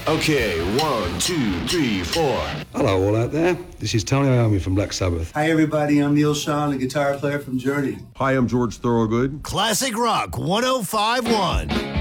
Okay, 1, 2, 3, 4. Hello, all out there. This is Tony Iommi from Black Sabbath. Hi, everybody. I'm Neil Schon, the guitar player from Journey. Hi, I'm George Thorogood. Classic Rock 1051.